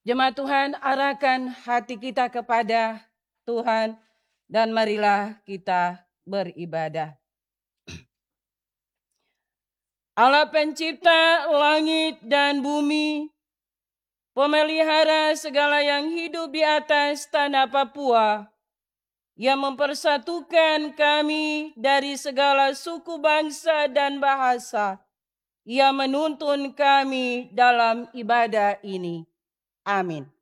Jemaat Tuhan, arahkan hati kita kepada Tuhan dan marilah kita beribadah. Allah pencipta langit dan bumi, pemelihara segala yang hidup di atas tanah Papua, yang mempersatukan kami dari segala suku bangsa dan bahasa, yang menuntun kami dalam ibadah ini. Amin.